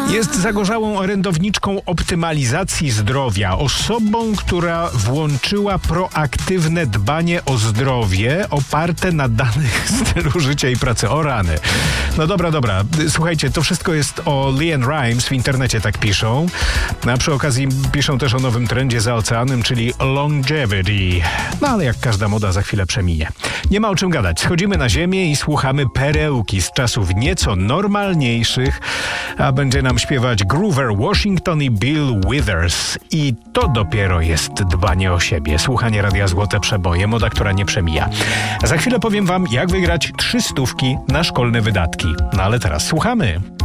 Jest zagorzałą orędowniczką optymalizacji zdrowia, osobą, która włączyła proaktywne dbanie o zdrowie oparte na danych stylu życia i pracy. O rany. No dobra. Słuchajcie, to wszystko jest o LeAnn Rimes, w internecie tak piszą. A przy okazji piszą też o nowym trendzie za oceanem, czyli longevity. No ale jak każda moda za chwilę przeminie. Nie ma o czym gadać. Schodzimy na ziemię i słuchamy perełki z czasów nieco normalniejszych, a będzie nam śpiewać Groover Washington i Bill Withers. I to dopiero jest dbanie o siebie. Słuchanie Radia Złote Przeboje, moda, która nie przemija. Za chwilę powiem wam, jak wygrać 300 na szkolne wydatki. No ale teraz słuchamy.